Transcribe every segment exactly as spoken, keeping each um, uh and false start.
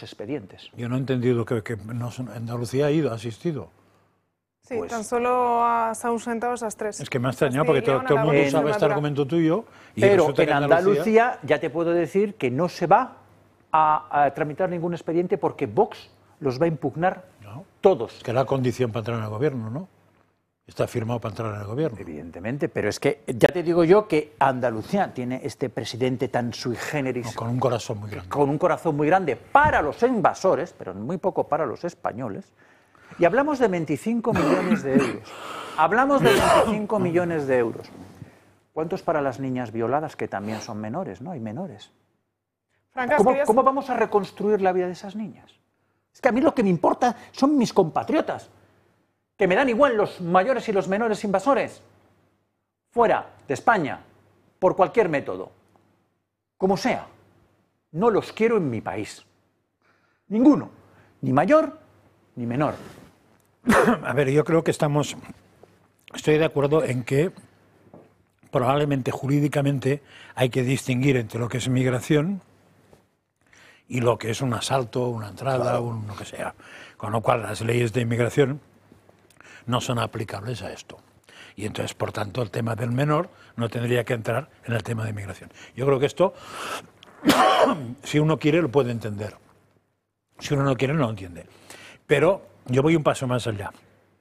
expedientes. Yo no he entendido que, que no, Andalucía ha ido, ha asistido. Sí, Pues, tan solo has ausentado esas tres. Es que me ha extrañado porque todo, todo el mundo sabe este argumento tuyo. Y pero resulta en que Andalucía, Andalucía ya te puedo decir que no se va a, a tramitar ningún expediente porque Vox los va a impugnar no, todos. que era condición para entrar en el gobierno, ¿no? Está firmado para entrar en el gobierno. Evidentemente, pero es que ya te digo yo que Andalucía tiene este presidente tan sui generis. No, con un corazón muy grande. Con un corazón muy grande para los invasores, pero muy poco para los españoles. Y hablamos de veinticinco millones de euros. Hablamos de veinticinco millones de euros. ¿Cuántos para las niñas violadas, que también son menores, ¿no? Hay menores. Francas, ¿Cómo, querías... ¿Cómo vamos a reconstruir la vida de esas niñas? Es que a mí lo que me importa son mis compatriotas, que me dan igual los mayores y los menores invasores, fuera de España, por cualquier método, como sea. No los quiero en mi país. Ninguno, ni mayor ni menor. A ver, yo creo que estamos, estoy de acuerdo en que probablemente jurídicamente hay que distinguir entre lo que es migración y lo que es un asalto, una entrada, claro, un lo que sea. Con lo cual las leyes de inmigración no son aplicables a esto. Y entonces, por tanto, el tema del menor no tendría que entrar en el tema de inmigración. Yo creo que esto, si uno quiere, lo puede entender. Si uno no quiere, no lo entiende. Pero yo voy un paso más allá.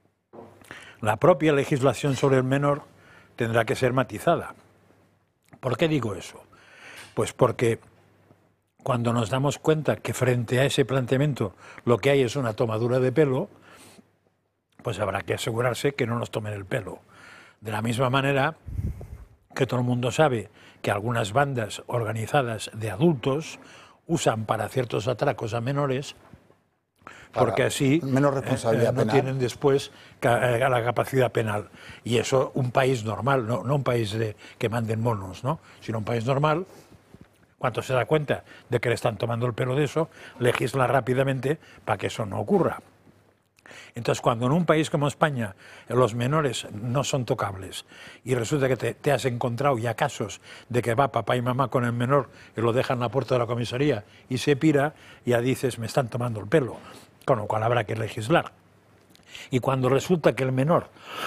La propia legislación sobre el menor tendrá que ser matizada. ¿Por qué digo eso? Pues porque cuando nos damos cuenta que frente a ese planteamiento lo que hay es una tomadura de pelo, pues habrá que asegurarse que no nos tomen el pelo. De la misma manera que todo el mundo sabe que algunas bandas organizadas de adultos usan para ciertos atracos a menores, porque así menos responsabilidad eh, no penal. tienen después ca la capacidad penal. Y eso un país normal, no, no un país de, que manden monos, ¿no? Sino un país normal, cuando se da cuenta de que le están tomando el pelo de eso, legisla rápidamente para que eso no ocurra. Entonces, cuando en un país como España los menores no son tocables y resulta que te, te has encontrado ya casos de que va papá y mamá con el menor y lo dejan en la puerta de la comisaría y se pira, ya dices, me están tomando el pelo, con lo cual habrá que legislar. Y cuando resulta que el menor,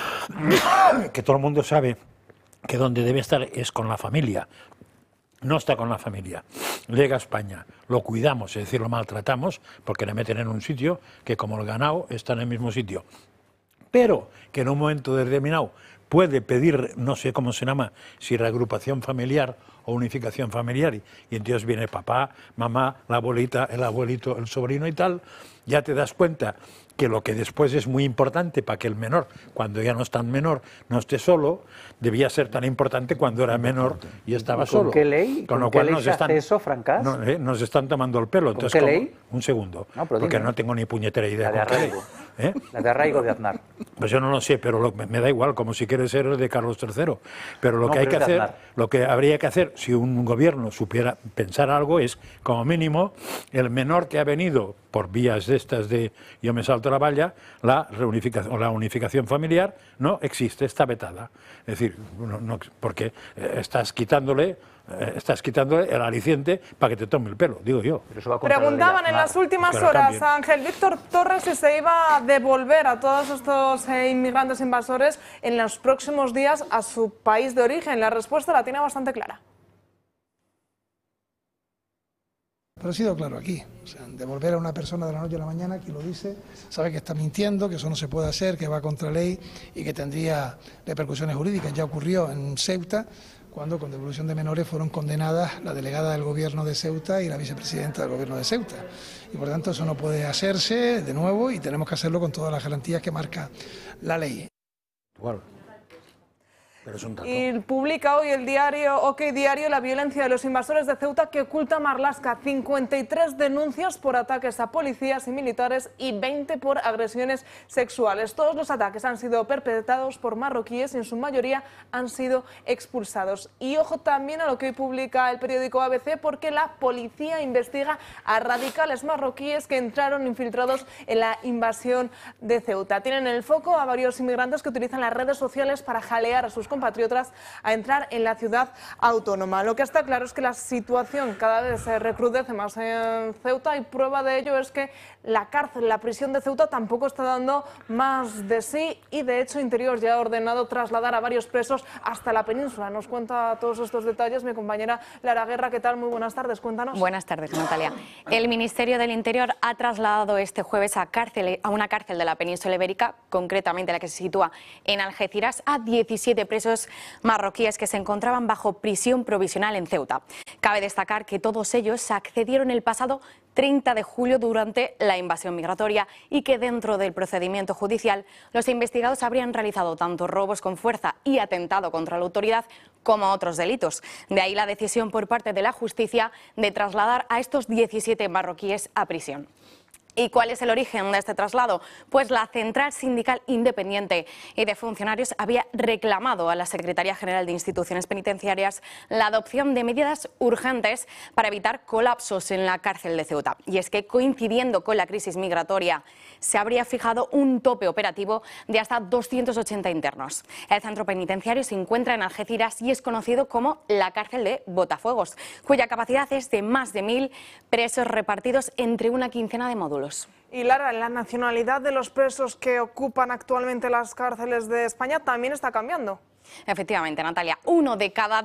que todo el mundo sabe que donde debe estar es con la familia, no está con la familia, llega a España, lo cuidamos, es decir, lo maltratamos, porque le meten en un sitio que como el ganado está en el mismo sitio, pero que en un momento determinado puede pedir, no sé cómo se llama, si reagrupación familiar o unificación familiar, y, y entonces viene papá, mamá, la abuelita, el abuelito, el sobrino y tal, ya te das cuenta que lo que después es muy importante para que el menor, cuando ya no es tan menor, no esté solo, debía ser tan importante cuando era menor y estaba ¿Y con solo. qué ley? Con ¿Con lo qué cual ley nos se están, hace eso, Francas? no, eh, nos están tomando el pelo. ¿Con Entonces, qué ¿cómo? ley? Un segundo, No, pero porque dime. no tengo ni puñetera idea. La de con qué ley. arraigo. ¿Eh? La de arraigo de Aznar. Pues yo no lo sé, pero lo, me da igual, como si quieres ser el de Carlos tercero. Pero lo No, que hay pero que es de hacer, Aznar. lo que habría que hacer, si un gobierno supiera pensar algo, es, como mínimo, el menor que ha venido por vías de estas de yo me salto la valla, la reunificación o la unificación familiar no existe, está vetada. Es decir, no, no, porque eh, estás quitándole eh, estás quitándole el aliciente para que te tome el pelo, digo yo. Pero eso va contra la ley de Preguntaban en Aznar. las últimas Que la horas cambien. a Ángel Víctor Torres si se iba a devolver a todos estos eh, inmigrantes invasores en los próximos días a su país de origen. La respuesta la tiene bastante clara. Pero ha sido claro aquí, o sea, devolver a una persona de la noche a la mañana, quien lo dice, sabe que está mintiendo, que eso no se puede hacer, que va contra ley y que tendría repercusiones jurídicas. Ya ocurrió en Ceuta, cuando con devolución de menores fueron condenadas la delegada del gobierno de Ceuta y la vicepresidenta del gobierno de Ceuta. Y por tanto eso no puede hacerse de nuevo y tenemos que hacerlo con todas las garantías que marca la ley. Igual. Pero es un dato. Y publica hoy el diario OK Diario la violencia de los invasores de Ceuta que oculta Marlaska. cincuenta y tres denuncias por ataques a policías y militares y veinte por agresiones sexuales. Todos los ataques han sido perpetrados por marroquíes y en su mayoría han sido expulsados. Y ojo también a lo que hoy publica el periódico A B C, porque la policía investiga a radicales marroquíes que entraron infiltrados en la invasión de Ceuta. Tienen en el foco a varios inmigrantes que utilizan las redes sociales para jalear a sus compatriotas a entrar en la ciudad autónoma. Lo que está claro es que la situación cada vez se recrudece más en Ceuta y prueba de ello es que la cárcel, la prisión de Ceuta tampoco está dando más de sí y de hecho Interior ya ha ordenado trasladar a varios presos hasta la península. Nos cuenta todos estos detalles mi compañera Lara Guerra. ¿Qué tal? Muy buenas tardes, cuéntanos. Buenas tardes, Natalia. El Ministerio del Interior ha trasladado este jueves a, cárcel, a una cárcel de la península ibérica, concretamente la que se sitúa en Algeciras, a diecisiete presos marroquíes que se encontraban bajo prisión provisional en Ceuta. Cabe destacar que todos ellos accedieron el pasado treinta de julio durante la invasión migratoria y que dentro del procedimiento judicial los investigados habrían realizado tanto robos con fuerza y atentado contra la autoridad como otros delitos. De ahí la decisión por parte de la justicia de trasladar a estos diecisiete marroquíes a prisión. ¿Y cuál es el origen de este traslado? Pues la Central Sindical Independiente y de Funcionarios había reclamado a la Secretaría General de Instituciones Penitenciarias la adopción de medidas urgentes para evitar colapsos en la cárcel de Ceuta. Y es que, coincidiendo con la crisis migratoria, se habría fijado un tope operativo de hasta doscientos ochenta internos. El centro penitenciario se encuentra en Algeciras y es conocido como la cárcel de Botafuegos, cuya capacidad es de más de mil presos repartidos entre una quincena de módulos. Y Lara, la nacionalidad de los presos que ocupan actualmente las cárceles de España también está cambiando. Efectivamente, Natalia, uno de cada